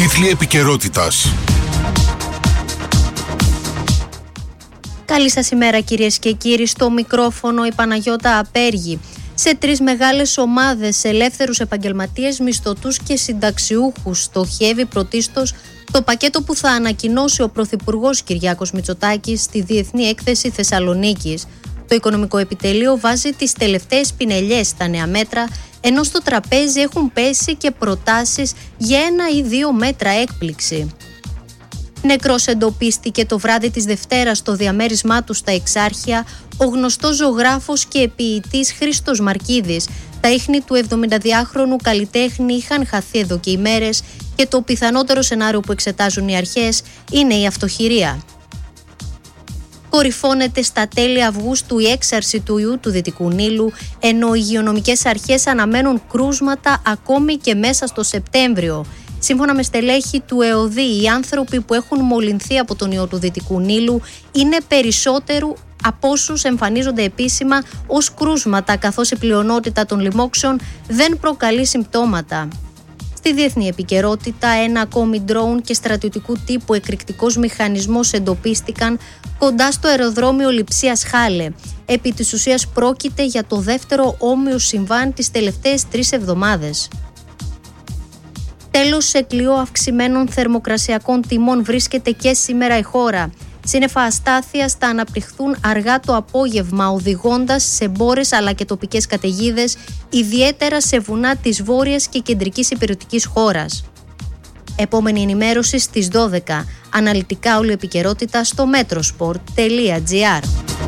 Τίτλοι επικαιρότητας. Καλή σας ημέρα κυρίες και κύριοι, στο μικρόφωνο η Παναγιώτα Απέργη. Σε 3 μεγάλες ομάδες, ελεύθερους επαγγελματίες, μισθωτούς και συνταξιούχους, στοχεύει πρωτίστως το πακέτο που θα ανακοινώσει ο Πρωθυπουργός Κυριάκος Μητσοτάκης στη Διεθνή Έκθεση Θεσσαλονίκης. Το Οικονομικό Επιτελείο βάζει τις τελευταίες πινελιές στα νέα μέτρα, ενώ στο τραπέζι έχουν πέσει και προτάσεις για 1 ή 2 μέτρα έκπληξη. Νεκρός εντοπίστηκε το βράδυ της Δευτέρας στο διαμέρισμά του στα Εξάρχεια ο γνωστός ζωγράφος και ποιητής Χρήστος Μαρκίδης. Τα ίχνη του 72χρονου καλλιτέχνη είχαν χαθεί εδώ και ημέρες και το πιθανότερο σενάριο που εξετάζουν οι αρχές είναι η αυτοχειρία. Κορυφώνεται στα τέλη Αυγούστου η έξαρση του ιού του Δυτικού Νείλου, ενώ οι υγειονομικές αρχές αναμένουν κρούσματα ακόμη και μέσα στο Σεπτέμβριο. Σύμφωνα με στελέχη του ΕΟΔΗ, οι άνθρωποι που έχουν μολυνθεί από τον ιό του Δυτικού Νείλου είναι περισσότερου από όσους εμφανίζονται επίσημα ως κρούσματα, καθώς η πλειονότητα των λοιμόξεων δεν προκαλεί συμπτώματα. Στη διεθνή επικαιρότητα, ένα ακόμη ντρόουν και στρατιωτικού τύπου εκρηκτικός μηχανισμός εντοπίστηκαν κοντά στο αεροδρόμιο Λειψίας Χάλε. Επί της ουσίας πρόκειται για το δεύτερο όμοιο συμβάν τις τελευταίες 3 εβδομάδες. Τέλος, σε κλειό αυξημένων θερμοκρασιακών τιμών βρίσκεται και σήμερα η χώρα. Σύννεφα αστάθειας θα αναπτυχθούν αργά το απόγευμα, οδηγώντας σε μπόρες αλλά και τοπικές καταιγίδες, ιδιαίτερα σε βουνά της βόρειας και κεντρικής ηπειρωτικής χώρας. Επόμενη ενημέρωση στις 12. Αναλυτικά όλη επικαιρότητα στο metrosport.gr.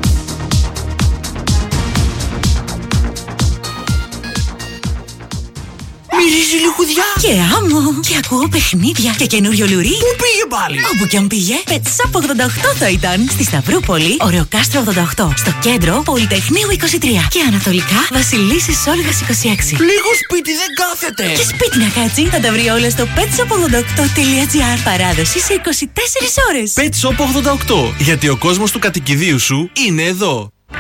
Μυρίζει λιχουδιά και άμμο και ακούω παιχνίδια και καινούριο λουρί. Πού πήγε πάλι? Όπου κι αν πήγε, Pet Shop 88 θα ήταν. Στη Σταυρούπολη, Ωρεοκάστρο 88. Στο κέντρο, Πολυτεχνείου 23. Και ανατολικά, Βασιλίσσης Όλγας 26. Λίγο σπίτι δεν κάθεται. Και σπίτι να κάτσει, θα τα βρει όλα στο petshop88.gr. Παράδοση σε 24 ώρες. Pet Shop 88. Γιατί ο κόσμος του κατοικιδίου σου είναι εδώ.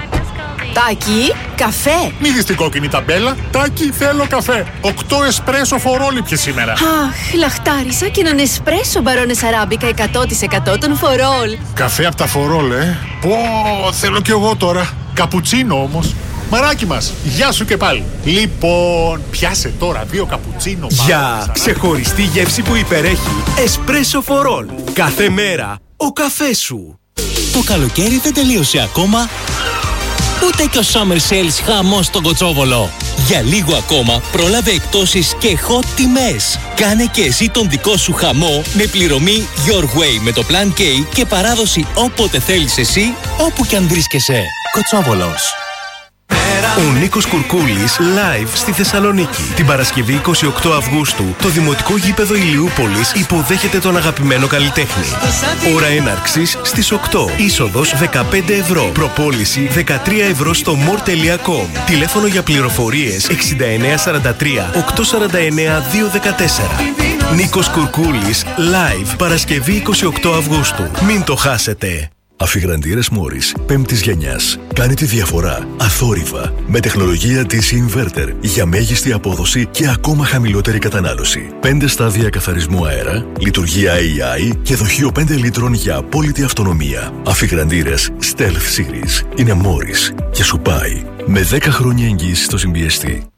Τάκη, καφέ. Μη δεις την κόκκινη ταμπέλα. Τάκη, θέλω καφέ. 8 εσπρέσο φορόληπιες σήμερα. Αχ, λαχτάρισα και έναν εσπρέσο μπαρόνες αράμπικα 100% των φορόλ. Καφέ από τα φορόλ, Πω, θέλω κι εγώ τώρα. Καπουτσίνο όμως. Μαράκι μας, γεια σου και πάλι. Λοιπόν, πιάσε τώρα 2 καπουτσίνο. Για ξεχωριστή γεύση που υπερέχει. Εσπρέσο φορόλ. Κάθε μέρα ο καφές σου. Το καλοκαίρι δεν τελείωσε ακόμα, ούτε και ο Summer Sales χαμός στον Κοτσόβολο. Για λίγο ακόμα πρόλαβε εκπτώσεις και hot τιμές. Κάνε και εσύ τον δικό σου χαμό με πληρωμή Your Way με το Plan K και παράδοση όποτε θέλεις εσύ, όπου κι αν βρίσκεσαι. Κοτσόβολος. Ο Νίκος Κουρκούλης live στη Θεσσαλονίκη. Την Παρασκευή 28 Αυγούστου, το Δημοτικό Γήπεδο Ηλιούπολης υποδέχεται τον αγαπημένο καλλιτέχνη. Ώρα έναρξης στις 8. Είσοδος 15 ευρώ. Προπόληση 13 ευρώ στο more.com. Τηλέφωνο για πληροφορίες 6943 849 214. Νίκος Κουρκούλης live Παρασκευή 28 Αυγούστου. Μην το χάσετε. Αφιγραντήρες Μόρις 5ης γενιάς. Κάνει τη διαφορά αθόρυβα με τεχνολογία DC Inverter για μέγιστη απόδοση και ακόμα χαμηλότερη κατανάλωση. 5 στάδια καθαρισμού αέρα, λειτουργία AI και δοχείο 5 λίτρων για απόλυτη αυτονομία. Αφιγραντήρες Stealth Series είναι Μόρις και σου πάει με 10 χρόνια εγγύηση στο συμπιεστή.